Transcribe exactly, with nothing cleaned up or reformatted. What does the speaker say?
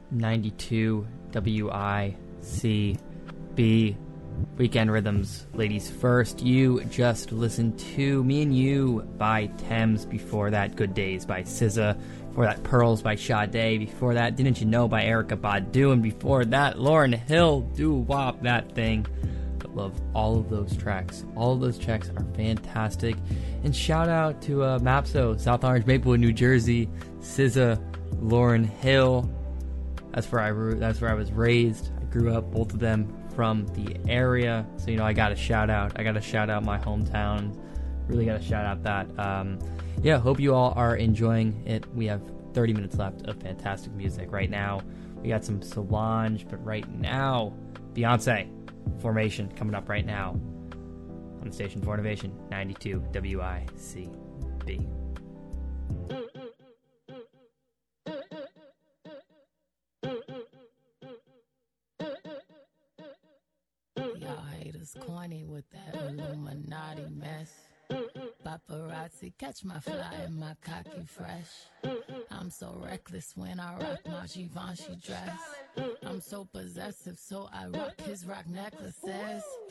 ninety-two W I C B. Weekend Rhythms, ladies first. You just listened to Me and You by Thames. Before that, Good Days by S Z A. Before that, Pearls by Sade. Before that, Didn't You Know by Erykah Badu. And before that, Lauryn Hill, Doo Wop, That Thing. I love all of those tracks. All of those tracks are fantastic. And shout out to uh, Mapso, South Orange, Maplewood, New Jersey. S Z A, Lauryn Hill. That's where I that's where I was raised. I grew up, both of them from the area, so you know I gotta shout out. I gotta shout out my hometown. Really gotta shout out that. Um, yeah, hope you all are enjoying it. We have thirty minutes left of fantastic music. Right now, we got some Solange, but right now, Beyonce, Formation coming up right now on the station for Innovation ninety-two W I C B. Corny with that Illuminati mess. Paparazzi catch my fly and my cocky fresh. I'm so reckless when I rock my Givenchy dress. I'm so possessive, so I rock his rock necklaces.